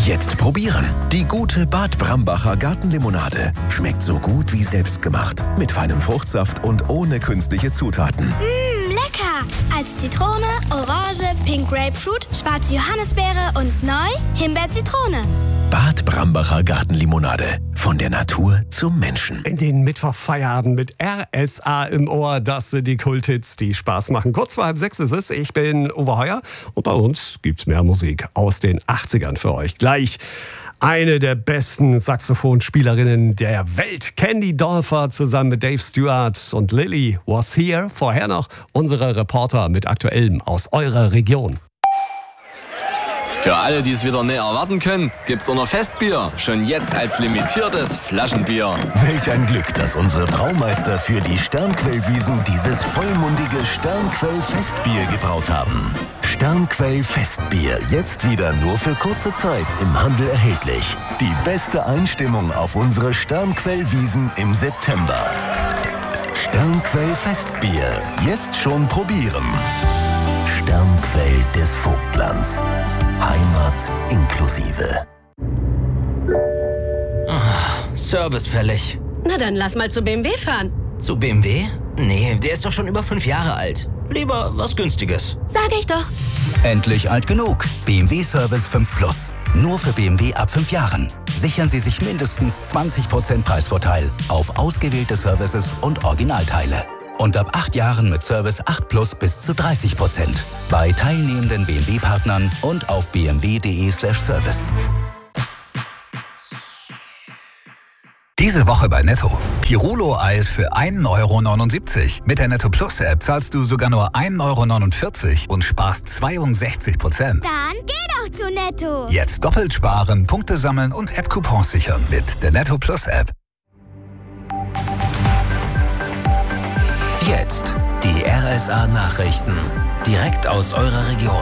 Jetzt probieren. Die gute Bad Brambacher Gartenlimonade. Schmeckt so gut wie selbstgemacht. Mit feinem Fruchtsaft und ohne künstliche Zutaten. Lecker! Als Zitrone, Orange, Pink Grapefruit, schwarze Johannisbeere und neu Himbeer-Zitrone. Bad Brambacher Gartenlimonade. Von der Natur zum Menschen. In den Mittwochfeierabend mit RSA im Ohr. Das sind die Kulthits, die Spaß machen. Kurz vor 5:30 ist es. Ich bin Uwe Heuer und bei uns gibt's mehr Musik aus den 80ern für euch. Gleich eine der besten Saxophonspielerinnen der Welt. Candy Dolfer zusammen mit Dave Stewart und Lily was here. Vorher noch unsere Reporter mit Aktuellem aus eurer Region. Für alle, die es wieder näher erwarten können, gibt's unser Festbier. Schon jetzt als limitiertes Flaschenbier. Welch ein Glück, dass unsere Braumeister für die Sternquellwiesen dieses vollmundige Sternquell-Festbier gebraut haben. Sternquell-Festbier, jetzt wieder nur für kurze Zeit im Handel erhältlich. Die beste Einstimmung auf unsere Sternquellwiesen im September. Sternquell-Festbier, jetzt schon probieren. Sternquell des Vogtlands. Heimat inklusive. Service fällig. Na dann lass mal zu BMW fahren. Zu BMW? Nee, der ist doch schon über 5 Jahre alt. Lieber was Günstiges. Sag ich doch. Endlich alt genug. BMW Service 5 Plus. Nur für BMW ab 5 Jahren. Sichern Sie sich mindestens 20% Preisvorteil auf ausgewählte Services und Originalteile. Und ab 8 Jahren mit Service 8 Plus bis zu 30%. Bei teilnehmenden BMW-Partnern und auf bmw.de/service. Diese Woche bei Netto. Pirulo-Eis für 1,79 €. Mit der Netto Plus App zahlst du sogar nur 1,49 € und sparst 62%. Dann geh doch zu Netto. Jetzt doppelt sparen, Punkte sammeln und App-Coupons sichern mit der Netto Plus App. Jetzt die RSA-Nachrichten. Direkt aus eurer Region.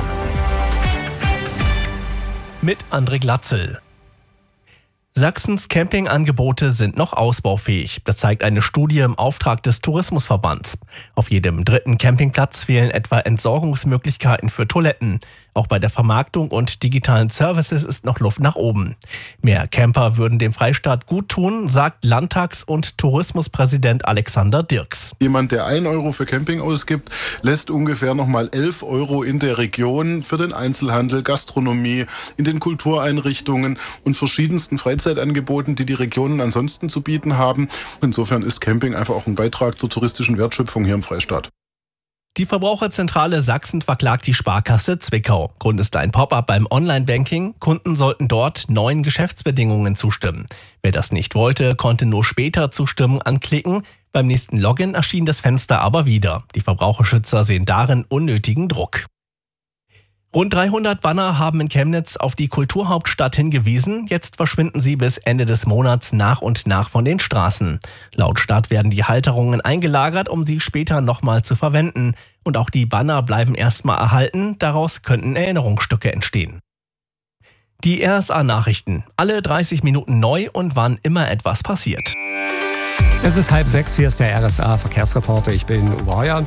Mit André Glatzel. Sachsens Campingangebote sind noch ausbaufähig. Das zeigt eine Studie im Auftrag des Tourismusverbands. Auf jedem 3. Campingplatz fehlen etwa Entsorgungsmöglichkeiten für Toiletten. Auch bei der Vermarktung und digitalen Services ist noch Luft nach oben. Mehr Camper würden dem Freistaat gut tun, sagt Landtags- und Tourismuspräsident Alexander Dirks. Jemand, der 1 € für Camping ausgibt, lässt ungefähr nochmal 11 € in der Region für den Einzelhandel, Gastronomie, in den Kultureinrichtungen und verschiedensten Freizeitangeboten, die die Regionen ansonsten zu bieten haben. Insofern ist Camping einfach auch ein Beitrag zur touristischen Wertschöpfung hier im Freistaat. Die Verbraucherzentrale Sachsen verklagt die Sparkasse Zwickau. Grund ist ein Pop-up beim Online-Banking. Kunden sollten dort neuen Geschäftsbedingungen zustimmen. Wer das nicht wollte, konnte nur später Zustimmen anklicken. Beim nächsten Login erschien das Fenster aber wieder. Die Verbraucherschützer sehen darin unnötigen Druck. Rund 300 Banner haben in Chemnitz auf die Kulturhauptstadt hingewiesen. Jetzt verschwinden sie bis Ende des Monats nach und nach von den Straßen. Laut Stadt werden die Halterungen eingelagert, um sie später nochmal zu verwenden. Und auch die Banner bleiben erstmal erhalten. Daraus könnten Erinnerungsstücke entstehen. Die RSA-Nachrichten. Alle 30 Minuten neu und wann immer etwas passiert. Es ist 5:30, hier ist der RSA-Verkehrsreporter. Ich bin Uwe Heuer.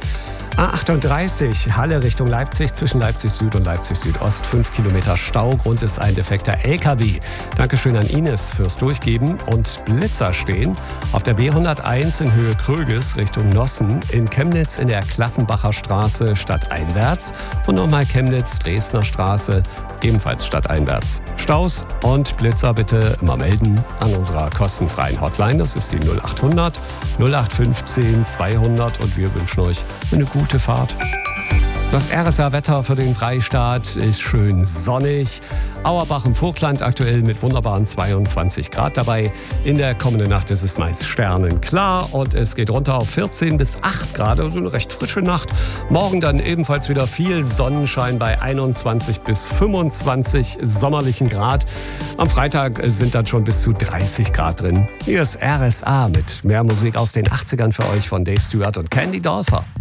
A38, Halle Richtung Leipzig, zwischen Leipzig Süd und Leipzig Südost. 5 Kilometer Stau, Grund ist ein defekter LKW. Dankeschön an Ines fürs Durchgeben. Und Blitzer stehen auf der B101 in Höhe Kröges Richtung Nossen, in Chemnitz in der Klaffenbacher Straße stadteinwärts und nochmal Chemnitz Dresdner Straße, ebenfalls stadteinwärts. Staus und Blitzer bitte immer melden an unserer kostenfreien Hotline. Das ist die 0800 0815 200 und wir wünschen euch eine gute Fahrt. Das RSA-Wetter für den Freistaat ist schön sonnig. Auerbach im Vogtland aktuell mit wunderbaren 22 Grad dabei. In der kommenden Nacht ist es meist sternenklar und es geht runter auf 14 bis 8 Grad, also eine recht frische Nacht. Morgen dann ebenfalls wieder viel Sonnenschein bei 21 bis 25 sommerlichen Grad. Am Freitag sind dann schon bis zu 30 Grad drin. Hier ist RSA mit mehr Musik aus den 80ern für euch von Dave Stewart und Candy Dolfer.